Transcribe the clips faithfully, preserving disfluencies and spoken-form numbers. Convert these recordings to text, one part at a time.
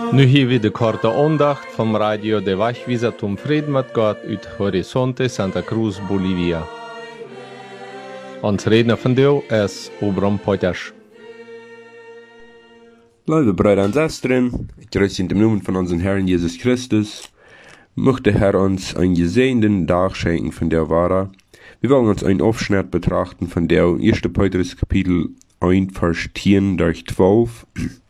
Nu hier weer de korte aandacht van Radio de Wachwieser zum Frieden mit Gott uit Horizonte Santa Cruz, Bolivia. Ons redner vandaag is Obram Potters. Liebe Brüder und Schwestern, ich grüße in dem Namen von unserem Herrn Jesus Christus. Möchte der Herr uns einen gesegneten Tag schenken von der Wara. Wir wollen uns einen Aufschnitt betrachten von der ersten Petrus Kapitel eins, Vers zehn durch zwölf.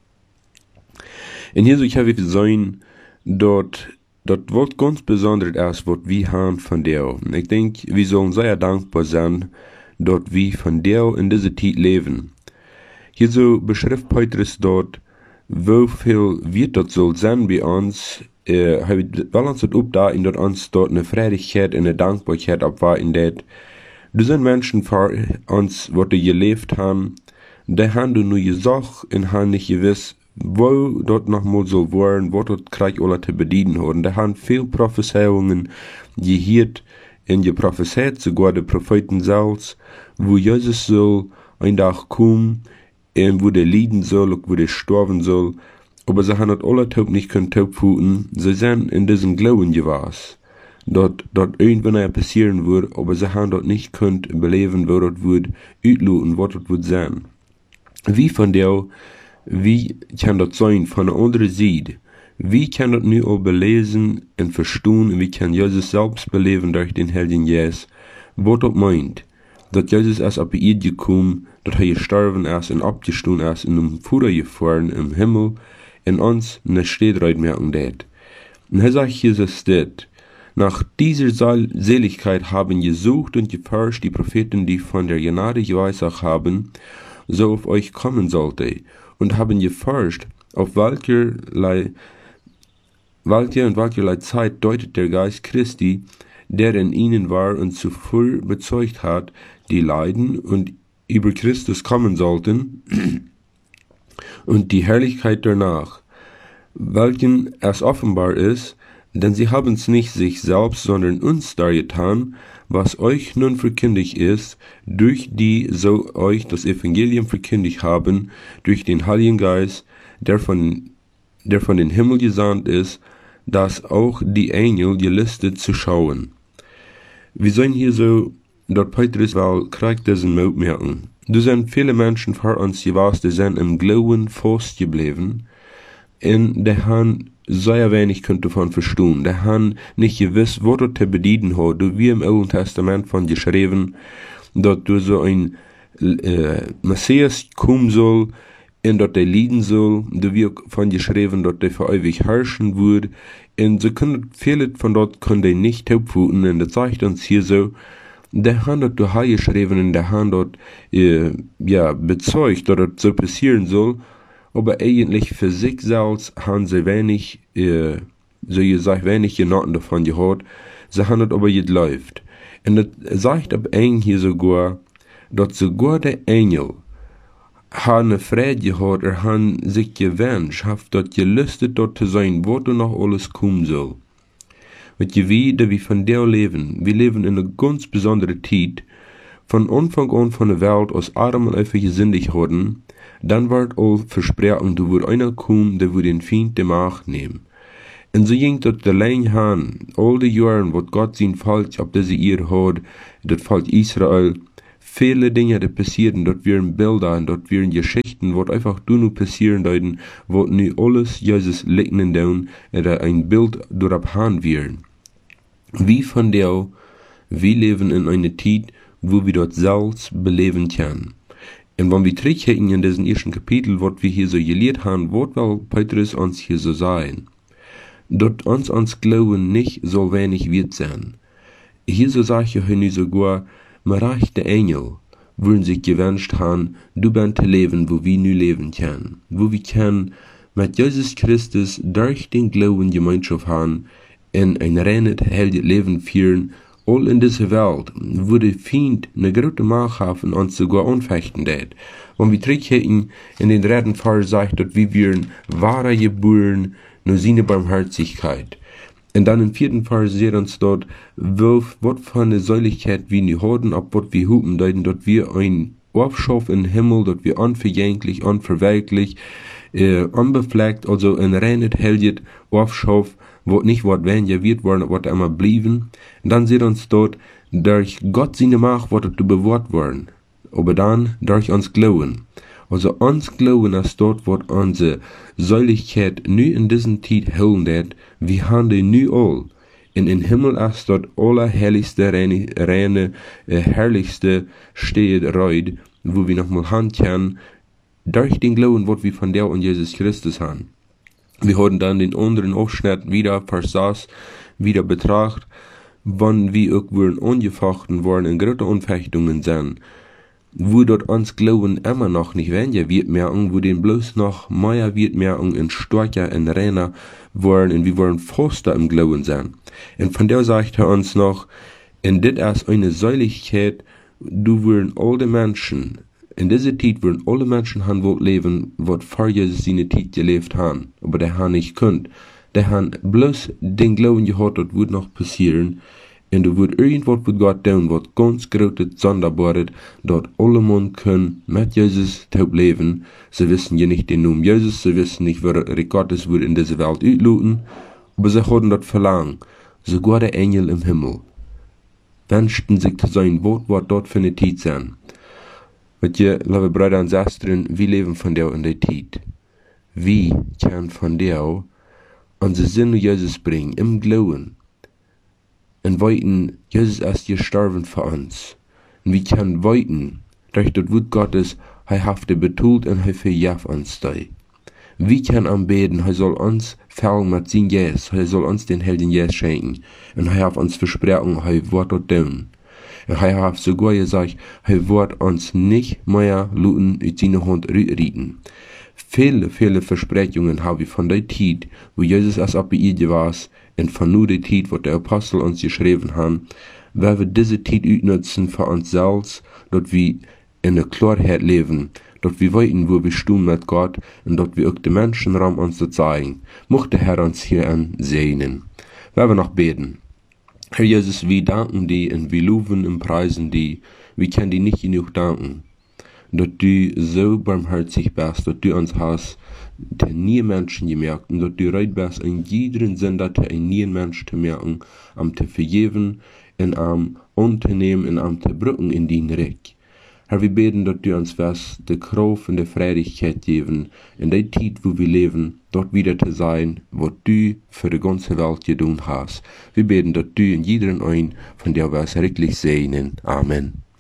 Und hier soll ich habe sein, dort, dort wird ganz besonders erst, was wir haben von der. Und ich denke, wir sollen sehr dankbar sein, dort wir von der in dieser Zeit leben. Hier so beschreibt Petrus dort, wie viel wird dort soll sein bei uns, äh, weil uns dort da in dort uns dort eine Freudigkeit, eine Dankbarkeit abwarten det. Du sind Menschen vor uns, wo die gelebt haben, die haben du nur gesagt und haben nicht gewiss, wo dort nochmal so waren, wo dort Krieg alle zu bedienen haben. Die haben viel Prophezeiungen gehört und geprophezeit, sogar die Propheten selbst, wo Jesus soll ein Tag kommen, und wo der leiden soll, und wo der sterben soll. Aber sie haben dort alle Taub nicht können taubfuten, sie sind in diesem Glauben gewesen. Dort, dort irgendwann ja passieren wird, aber sie haben dort nicht können beleben, wo dort wird, uitloten, wo dort wird sein. Wie von der, wie kann das sein von der anderen Seite? Wie kann das nu auch belesen und verstehen, und wie kann Jesus selbst beleben durch den Heiligen Geist? Was das meint, dass Jesus erst auf die Erde gekommen, dass er gestorben ist und abgestanden ist in einem Futter gefahren im Himmel, und uns eine Stedreit merken det. Und er sagt Jesus det, nach dieser Seligkeit haben gesucht und geforscht die Propheten, die von der Gnade geweissagt haben, so auf euch kommen sollte, und haben geforscht, auf welcherlei, welche und welcherlei Zeit deutet der Geist Christi, der in ihnen war und zuvor bezeugt hat, die leiden und über Christus kommen sollten, und die Herrlichkeit danach, welchen es offenbar ist, denn sie haben es nicht sich selbst, sondern uns dargetan, was euch nun verkündigt ist, durch die so euch das Evangelium verkündigt haben, durch den Heiligen Geist, der von, der von den Himmel gesandt ist, dass auch die Engel gelistet zu schauen. Wir sehen hier so, dort Petrus weil kriegt diesen Mut merken. Du sind viele Menschen vor uns gewesen, die sind im Glauben festgeblieben, und die haben sehr wenig könnt davon verstehen. Die haben nicht gewiss, wo du zu bedienen hat. Du wie im Alten Testament von geschrieben, dass du so ein äh, Messias kommen soll, und dort der leiden soll. Du wie von geschrieben, dass der für ewig herrschen wird. Und so können viele von dort können die nicht taubfuten. Und das zeigt uns hier so, der haben dort durch geschrieben und der haben dort äh, ja, bezeugt, dass das so passieren soll, aber eigentlich für sich selbst haben sie wenig, äh, so gesagt, wenig Genoten davon gehört, sie haben das aber geglaubt. Und das sagt ab eng hier sogar, dass sogar der Engel haben eine Freude gehabt, er haben sich gewünscht, hat dort gelüstet, dort zu sein, wo du noch alles kommen soll. Mit je wie, da wir von der leben, wir leben in einer ganz besonderen Zeit, von Anfang an von der Welt aus Adam und Eva gesündigt wurden, dann wird all versprochen, du wird einer kommen, der wird den Feind der Macht nehmen. Und so ging dort allein han, all die Jahren, wo Gott sein Volk auf diese Erde hat, das Volk Israel, viele Dinge, die passieren, dort werden Bilder, dort werden Geschichten, wo einfach du nur passieren deuten, wo nu alles Jesus legnen down, oder ein Bild dort haben werden. Wie von der, wir leben in einer Zeit, wo wir dort selbst beleben können. Und wenn wir zurückgehen in diesen ersten Kapitel, was wir hier so gelehrt haben, wird weil Petrus uns hier so sagen, dort uns uns Glauben nicht so wenig wird sein. Hier so sagt er heute sogar, mir reicht der Engel, würden sich gewünscht haben, du bist zu leben, wo wir nu leben können, wo wir können mit Jesus Christus durch den Glauben Gemeinschaft haben, in ein reines, heiliges Leben führen, all in dieser Welt, wo der Feind eine große Macht hat und uns sogar anfechten wird. Wenn wir zurückgehen in den dritten Vers sagt, dass wir werden wahre geboren, nur seine Barmherzigkeit. Und dann im vierten Vers sieht uns dort, was für eine Säuligkeit wir nicht haben, ob was wir hupen, deuten, dass wir ein Aufschaff im Himmel, dass wir unvergänglich, unverwelklich, äh, unbefleckt, also ein reines, helget Aufschauf, wo nicht wat weniger wird worden, wat immer blieben. Und dann sieht uns dort, durch Gott seine Macht, wat du bewahrt worden. Aber dann durch uns glauben. Also uns glauben, dass dort, wat unsere Säuligkeit nu in diesen Zeit hellen wird, wir haben die nu all. In den Himmel ist dort allerherrlichste, reine, reine äh, herrlichste steht reut, wo wir nochmal handkennen, durch den Glauben, was wir von der und Jesus Christus haben. Wir haben dann den anderen Aufschnitt wieder versagt, wieder betrachtet, wann wir auch wurden angefochten worden in große Anfechtungen sind, wo dort uns Glauben immer noch nicht weniger wird mehr, und wo den bloß noch mehr wird mehr und in stärker, in reiner worden, und wir wollen faster im Glauben sein. Und von der sagt er uns noch, in dit ist eine Säuligkeit, du würden alle Menschen, in dieser Zeit würden alle Menschen haben wollt leben, was vor Jesus seine Zeit gelebt haben, aber der haben nicht könnt. Der haben bloß den Glauben gehabt, das wird noch passieren, und du wird irgendwas mit Gott tun, was ganz großes, sonderbares, dort alle Mann können mit Jesus taub leben. Sie wissen ja nicht den Namen Jesus, sie wissen nicht, wer Gottes wird in dieser Welt utluten, aber sie haben dort verlangt, sogar der Engel im Himmel wünschten sich zu sein, was dort für eine Zeit sein. Mit ihr, liebe Brüder und Schwestern, wir leben von der in der Zeit. Wie kann von der unsere Sinn zu Jesus bringen, im Glauben, und weiten, Jesus ist gestorben für uns. Und wir können weiten, durch das Wort Gottes, er hat betult und er verjagt uns da. Wir können anbeten, er soll uns fällen mit sein Jes, er soll uns den Helden Jes schenken. Und er hat uns versprochen, er wird das tun. Und er hat sogar gesagt, er wird uns nicht mehr luten aus seiner Hand retten. Viele, viele Versprechungen habe ich von der Zeit, wo Jesus als auf die Erde war, und von nur der Zeit, wo der Apostel uns geschrieben haben, weil wir diese Zeit utnutzen für uns selbst, dass wir in der Klarheit leben, dass wir wissen, wo wir stehen mit Gott, und dass wir auch den Menschen Raum uns zu zeigen. Möchte der Herr uns hieran segnen. Wir noch beten. Herr Jesus, wir danken dir und wir loben und preisen dir. Wir können dir nicht genug danken, dass du so barmherzig bist, dass du uns hast, der nie Menschen gemerkt, und dass du bereit bist, in jedem Sinn, ein nie Mensch zu merken, am zu vergeben, und am unternehmen, und am zu brücken in dein Reich. Herr, wir beten, dass du uns was, die Kraft und die Freudigkeit geben, in der Zeit, wo wir leben, dort wieder zu sein, was du für die ganze Welt getan hast. Wir beten, dass du in jedem einen von der was wirklich segnen. Amen.